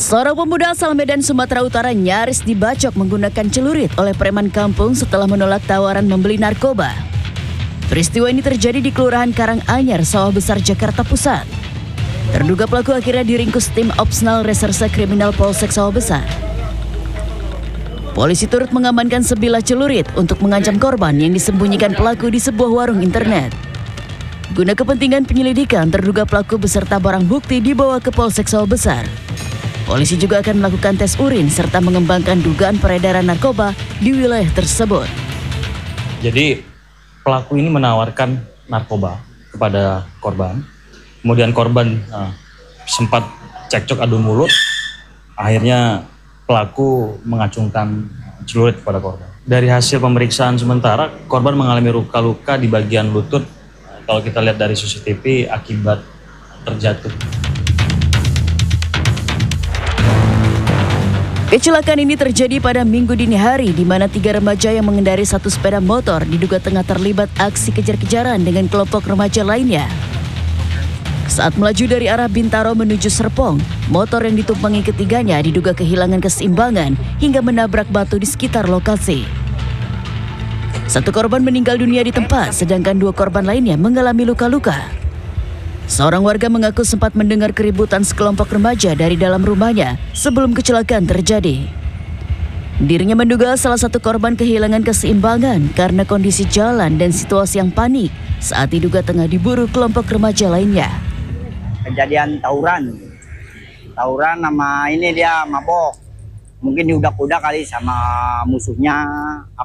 Seorang pemuda asal Medan, Sumatera Utara nyaris dibacok menggunakan celurit oleh preman kampung setelah menolak tawaran membeli narkoba. Peristiwa ini terjadi di Kelurahan Karanganyar, Sawah Besar, Jakarta Pusat. Terduga pelaku akhirnya diringkus tim Opsnal Reserse Kriminal Polsek Sawah Besar. Polisi turut mengamankan sebilah celurit untuk mengancam korban yang disembunyikan pelaku di sebuah warung internet. Guna kepentingan penyelidikan, terduga pelaku beserta barang bukti dibawa ke Polsek Sawah Besar. Polisi juga akan melakukan tes urin serta mengembangkan dugaan peredaran narkoba di wilayah tersebut. Jadi pelaku ini menawarkan narkoba kepada korban. Kemudian korban sempat cekcok adu mulut. Akhirnya pelaku mengacungkan celurit kepada korban. Dari hasil pemeriksaan sementara, korban mengalami luka-luka di bagian lutut. Kalau kita lihat dari CCTV akibat terjatuh. Kecelakaan ini terjadi pada Minggu dini hari, di mana 3 remaja yang mengendari satu sepeda motor diduga tengah terlibat aksi kejar-kejaran dengan kelompok remaja lainnya. Saat melaju dari arah Bintaro menuju Serpong, motor yang ditumpangi ketiganya diduga kehilangan keseimbangan hingga menabrak batu di sekitar lokasi. Satu korban meninggal dunia di tempat, sedangkan 2 korban lainnya mengalami luka-luka. Seorang warga mengaku sempat mendengar keributan sekelompok remaja dari dalam rumahnya sebelum kecelakaan terjadi. Dirinya menduga salah satu korban kehilangan keseimbangan karena kondisi jalan dan situasi yang panik saat diduga tengah diburu kelompok remaja lainnya. Kejadian tawuran sama ini dia mabok. Mungkin diudak-udak kali sama musuhnya.